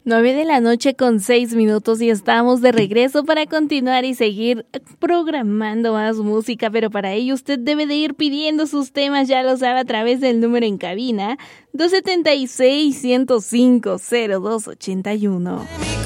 9:06 y estamos de regreso para continuar y seguir programando más música, pero para ello usted debe de ir pidiendo sus temas, ya lo sabe, a través del número en cabina 276-105-0281.